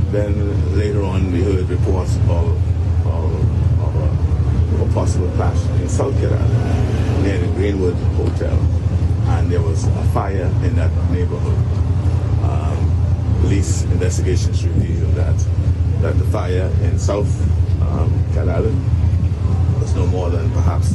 Then later on we heard reports of a possible crash in South Carolina near the Greenwood Hotel, and there was a fire in that neighborhood. Police investigations revealed that the fire in South Carolina was no more than perhaps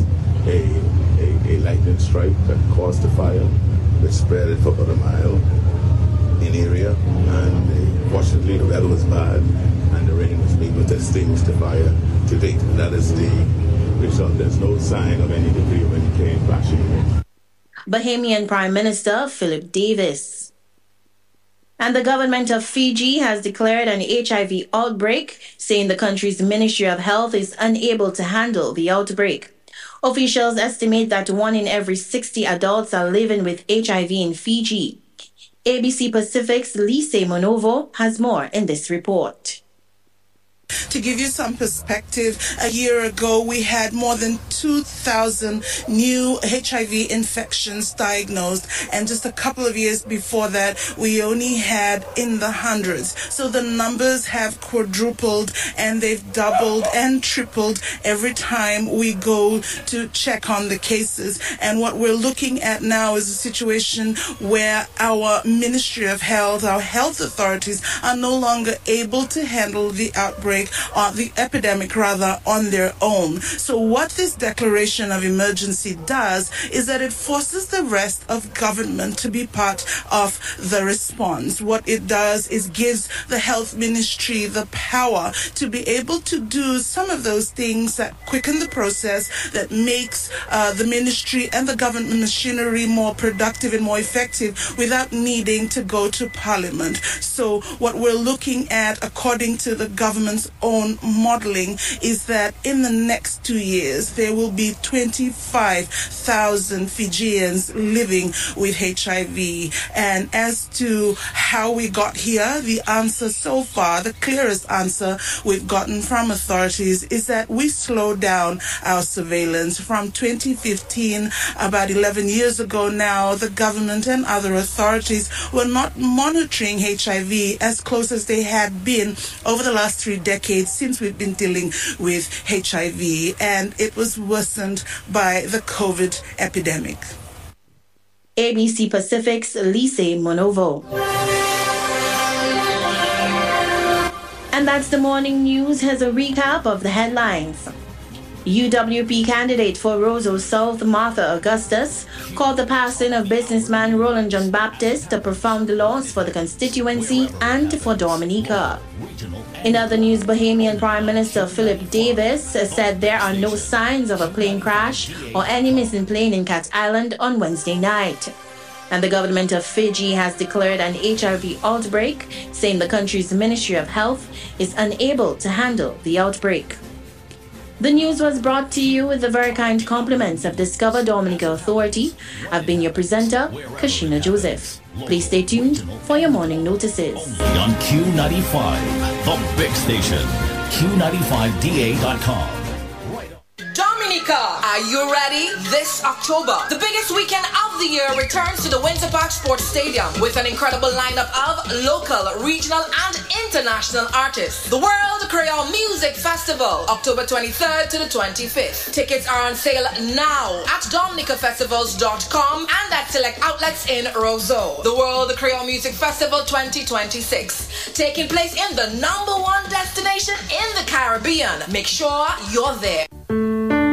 a lightning strike that caused the fire, which spread it for about a mile in area, and fortunately the weather was bad and the rain was able to extinguish the fire to date. That is the result. There's no sign of any debris of any plane crashing. Bahamian Prime Minister Philip Davis. And the government of Fiji has declared an HIV outbreak, saying the country's Ministry of Health is unable to handle the outbreak. Officials estimate that 1 in every 60 adults are living with HIV in Fiji. ABC Pacific's Lise Monovo has more in this report. To give you some perspective, a year ago we had more than 2,000 new HIV infections diagnosed, and just a couple of years before that we only had in the hundreds. So the numbers have quadrupled, and they've doubled and tripled every time we go to check on the cases. And what we're looking at now is a situation where our Ministry of Health, our health authorities, are no longer able to handle the outbreak, or the epidemic rather, on their own. So what this declaration of emergency does is that it forces the rest of government to be part of the response. What it does is gives the health ministry the power to be able to do some of those things that quicken the process, that makes the ministry and the government machinery more productive and more effective without needing to go to Parliament. So what we're looking at, according to the government's own modeling, is that in the next 2 years there will be 25,000 Fijians living with HIV. And as to how we got here, the answer so far, the clearest answer we've gotten from authorities, is that we slowed down our surveillance. From 2015, about 11 years ago now, the government and other authorities were not monitoring HIV as close as they had been over the last 3 decades since we've been dealing with HIV, and it was worsened by the COVID epidemic. ABC Pacific's Lise Monovo. And that's the morning news. Here's a recap of the headlines. UWP candidate for Roseau South, Martha Augustus, called the passing of businessman Roland John Baptist a profound loss for the constituency and for Dominica. In other news, Bahamian Prime Minister Philip Davis said there are no signs of a plane crash or any missing plane in Cat Island on Wednesday night. And the government of Fiji has declared an HIV outbreak, saying the country's Ministry of Health is unable to handle the outbreak. The news was brought to you with the very kind compliments of Discover Dominica Authority. I've been your presenter, Kashina Joseph. Please stay tuned for your morning notices. Only on Q95, the big station, Q95DA.com. Dominica, are you ready? This October, the biggest weekend of the year returns to the Winter Park Sports Stadium with an incredible lineup of local, regional, and international artists. The World Creole Music Festival, October 23rd to the 25th. Tickets are on sale now at dominicafestivals.com and at select outlets in Roseau. The World Creole Music Festival 2026, taking place in the #1 destination in the Caribbean. Make sure you're there.